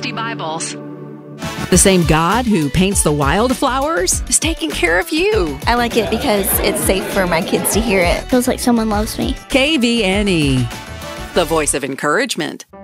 50 Bibles. The same God who paints the wildflowers is taking care of you. I like it because it's safe for my kids to hear it. Feels like someone loves me. KVNE, the voice of encouragement.